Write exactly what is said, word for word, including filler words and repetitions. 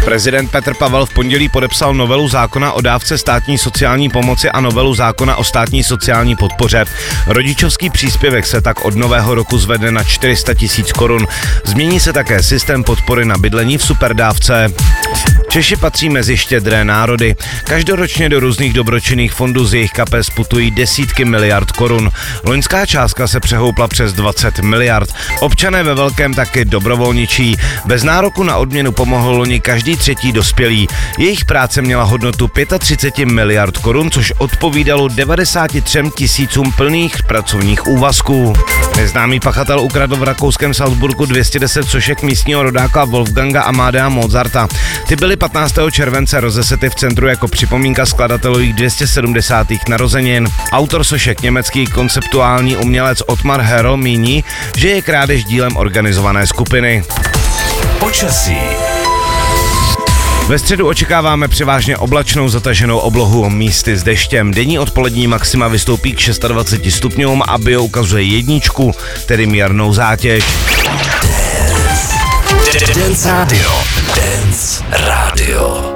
Prezident Petr Pavel v pondělí podepsal novelu zákona o dávce státní sociální pomoci a novelu zákona o státní sociální podpoře. Rodičovský příspěvek se tak od nového roku zvedne na čtyři sta tisíc korun. Změní se také systém podpory na bydlení v superdávce. Češi patří mezi štědré národy. Každoročně do různých dobročinných fondů z jejich kapes putují desítky miliard korun. Loňská částka se přehoupla přes dvacet miliard. Občané ve velkém taky dobrovolničí. Bez nároku na odměnu pomohl loni každý třetí dospělý. Jejich práce měla hodnotu třicet pět miliard korun, což odpovídalo devadesáti třem tisícům plných pracovních úvazků. Neznámý pachatel ukradl v rakouském Salzburgu dvě stě deset sošek místního rodáka Wolfganga Amadea Mozarta. Ty byly patnáctého července rozesety v centru jako připomínka skladatelových dvě stě sedmdesátých narozenin. Autor sošek, německý konceptuální umělec Ottmar Herl, míní, že je krádež dílem organizované skupiny. Počasí. Ve středu očekáváme převážně oblačnou zataženou oblohu, místy s deštěm. Denní odpolední maxima vystoupí k dvaceti šesti stupňům a bio ukazuje jedničku, tedy mírnou zátěž. Dance Radio. Dance Radio.